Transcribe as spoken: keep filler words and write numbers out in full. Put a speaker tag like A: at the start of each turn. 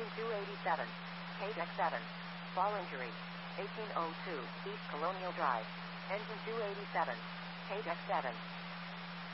A: two eighty-seven. K deck seven. Fall injury. eighteen oh two, East Colonial Drive. Engine two eighty-seven. K deck seven.